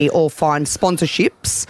or find sponsorships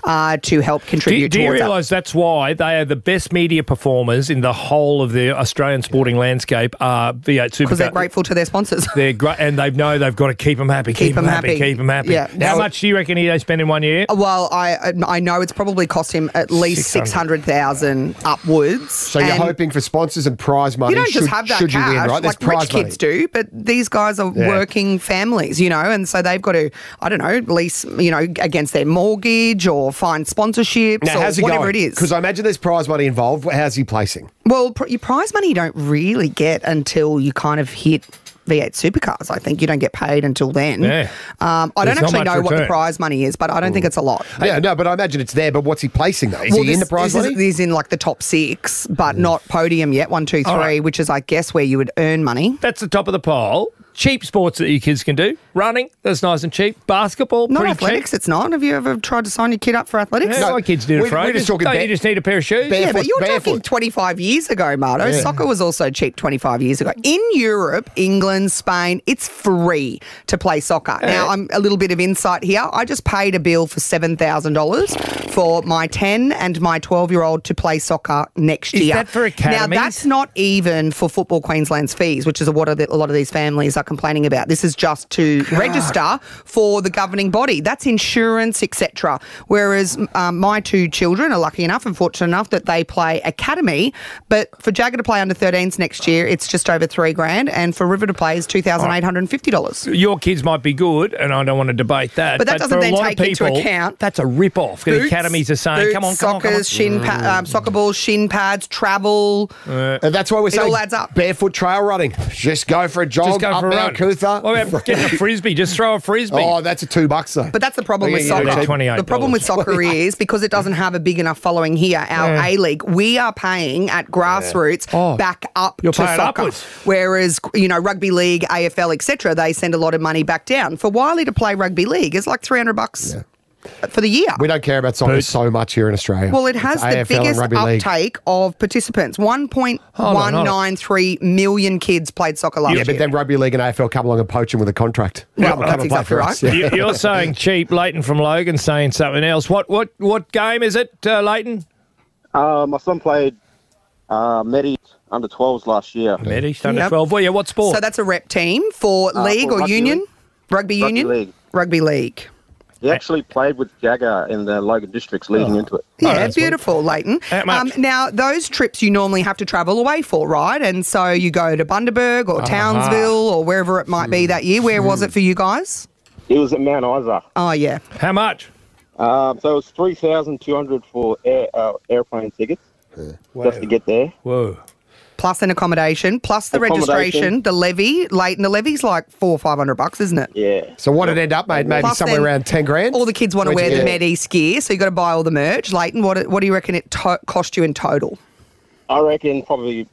to help contribute Do you towards that. realise that's why they are the best media performers in the whole of the Australian sporting landscape are V8 Supercar. Because they're grateful to their sponsors. They're great, and they know they've got to keep them happy, keep them happy. Yeah. How much do you reckon they spend in 1 year? Well, I know it's probably cost him at least 600,000 upwards. So you're hoping for sponsors and prize money. You don't just have that should cash, you win, right? There's like rich prize money. kids do, but these guys are working families, and so they've got to, I don't know, lease, against their mortgage or find sponsorships Now, how's or he whatever going? it is. Because I imagine there's prize money involved. How's he placing? Well, your prize money you don't really get until you kind of hit V8 Supercars. I think you don't get paid until then. Yeah. I don't actually know what the prize money is, but I don't think it's a lot. Yeah, no, but I imagine it's there. But what's he placing though? Is he in the prize money? He's in like the top 6, but not podium yet. 1, 2, 3, right. which is, I guess, where you would earn money. That's the top of the pile. Cheap sports that your kids can do. Running, that's nice and cheap. Basketball, Not pretty athletics, cheap. it's not. Have you ever tried to sign your kid up for athletics? Yeah, my kids do it for we're ages. just talking Don't you just need a pair of shoes? Yeah, but you're talking barefoot. 25 years ago, Marto. Soccer was also cheap 25 years ago. In Europe, England, Spain, it's free to play soccer. Now, I'm a little bit of insight here. I just paid a bill for $7,000 for my 10 and my 12-year-old to play soccer next year. Is that for academies? Now, that's not even for Football Queensland's fees, which is what a lot of these families are complaining about. This is just to register for the governing body. That's insurance, etc. Whereas my 2 children are lucky enough and fortunate enough that they play academy. But for Jagger to play under 13s next year, it's just over $3,000, and for River to play is $2,850. Your kids might be good, and I don't want to debate that. But that doesn't for a then lot take of into people, account that's a rip-off. The academies are saying, come on. Soccer balls, shin pads, travel. And that's why we're saying all adds up. barefoot trail running. Just go for a jog Just go up for a Mount run. Cootha. What about getting a frisbee? Just throw a frisbee. Oh, that's a $2 though. But that's the problem with Yeah, soccer. $28. The problem with soccer is because it doesn't have a big enough following here, our A-League, we are paying at grassroots back up You're to paying soccer. upwards. Whereas, rugby league, AFL, etc., they send a lot of money back down. For Wiley to play rugby league, it's like $300 for the year. We don't care about soccer so much here in Australia. Well, it has It's the AFL and biggest rugby league. uptake of participants. 1.193 million kids played soccer last Yeah, year. but then rugby league and AFL come along and poach him with a contract. Yeah, Come that's and play exactly for right. us. Yeah. You're saying cheap. Leighton from Logan saying something else. What game is it, Leighton? My son played Medi under 12s last year. Medish, under 12. Well, yeah, what sport? So that's a rep team for league for or rugby union? league. Rugby union? League. Rugby league. He actually played with Jagger in the Logan districts leading into it. Yeah, beautiful, Leighton. How much? Now, those trips you normally have to travel away for, right? And so you go to Bundaberg or Townsville or wherever it might be that year. Where was it for you guys? It was at Mount Isa. Oh, yeah. How much? So it was $3,200 for airplane tickets just to get there. Whoa. Plus an accommodation, plus the registration, the levy. Leighton, the levy's like $400 or $500, isn't it? Yeah. So what did it end up, mate? Maybe Plus somewhere then around 10 grand? All the kids want to Where'd wear you the get? Med-East gear, so you got to buy all the merch. Leighton, what do you reckon it cost you in total? I reckon probably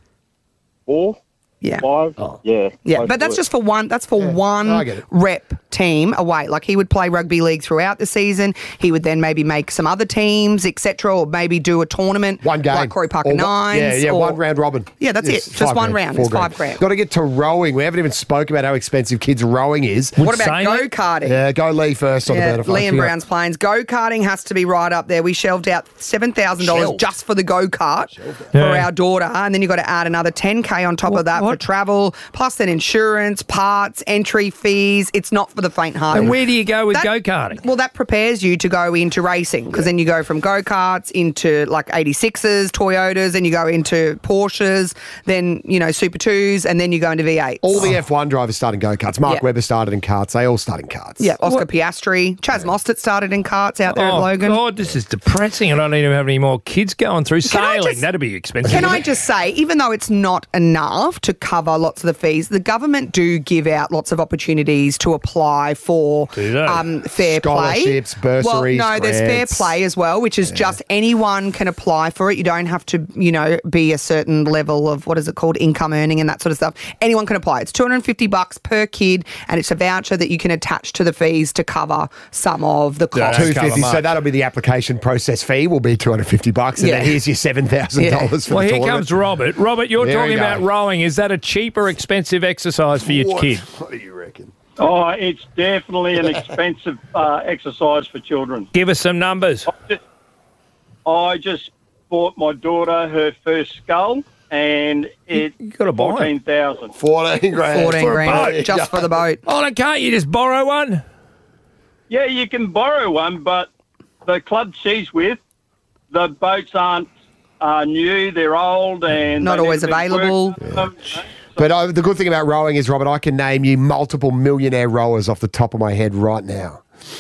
4, Yeah. 5. Yeah. Yeah, close but to that's it. just for one. That's for I one get it. rep team away. Like he would play rugby league throughout the season. He would then maybe make some other teams, etc., or maybe do a tournament. One game. like Corey Parker Or Nines. Yeah, or- one round robin. Yeah, that's It's it. Just 5 one grand, round. 4 It's $5,000. Got to get to rowing. We haven't even spoke about how expensive kids' rowing is. What about Sailing? go-karting? Yeah, go Lee first on the butterfly. Liam Brown's Plains. Go-karting has to be right up there. We shelved out $7,000 just for the go-kart for Yeah. our daughter, and then you've got to add another $10,000 on top of that for travel, plus then insurance, parts, entry fees. It's not for the faint-hearted. And where do you go with That- go-karting? Well, that prepares you to go into racing because then you go from go-karts into like 86s, Toyotas, and you go into Porsches, then, Super 2s, and then you go into V8s. All the F1 drivers start in go-karts. Mark Yeah. Webber started in karts. They all start in karts. Yeah, Oscar Piastri. Chaz Mostert started in karts out there at Logan. God, this is depressing. I don't even have any more kids going through Can I sailing. just- That'd be expensive. Can wouldn't I it? just say, even though it's not enough to cover lots of the fees, the government do give out lots of opportunities to apply for Do they? fair play. Scholarships, bursaries, Well, no, there's fair grants. play as well, which is just anyone can apply for it. You don't have to, be a certain level of, what is it called, income earning and that sort of stuff. Anyone can apply. It's $250 per kid, and it's a voucher that you can attach to the fees to cover some of the Yeah, costs. that's $250. cover So much. that'll be the application process fee. Will be $250, and Yeah. then here's your $7,000 for Well, the here tournament. comes Robert. Robert, you're There we talking go. about rowing. Is that a cheap or expensive exercise for your kid? What do you reckon? Oh, it's definitely an expensive exercise for children. Give us some numbers. I just bought my daughter her first scull, and it's You got to buy it. 14,000. 14 grand. 14 For a grand boat. just for the boat. Oh, no, can't you just borrow one? Yeah, you can borrow one, but the club she's with, the boats aren't new, they're old, and Not they always never been available. worked on them, you know. But the good thing about rowing is, Robert, I can name you multiple millionaire rowers off the top of my head right now.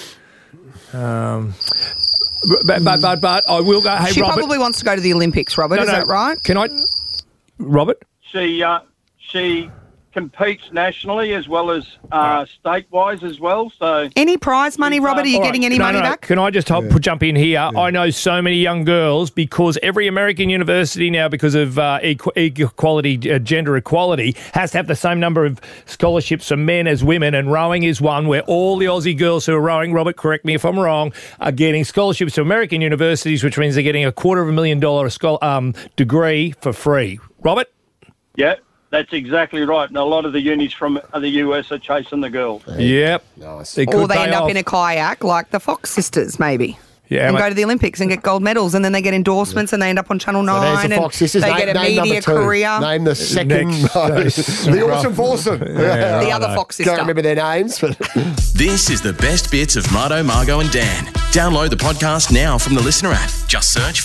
But I will go. Hey, She Robert. probably wants to go to the Olympics, Robert. No, Is no. that right? Can I, Robert? She competes nationally as well as state-wise as well. So Any prize money, Robert? Are you All getting right. any money No. back? Can I just jump in here? I know so many young girls because every American university now, because of equality, gender equality, has to have the same number of scholarships for men as women, and rowing is one where all the Aussie girls who are rowing, Robert, correct me if I'm wrong, are getting scholarships to American universities, which means they're getting a $250,000 degree for free. Robert? yeah, that's exactly right. And a lot of the unis from the US are chasing the girls. Yep. Nice. It Or could they pay end up off. in a kayak like the Fox sisters, maybe. Yeah, And mate. go to the Olympics and get gold medals, and then they get endorsements and they end up on Channel 9 There's the and Fox sisters. they get a Name media number 2. career. Name the second. Next. The Awesome Foursome. The other Fox sister. Can't remember their names, but This is the best bits of Marto, Margot and Dan. Download the podcast now from the Listener app. Just search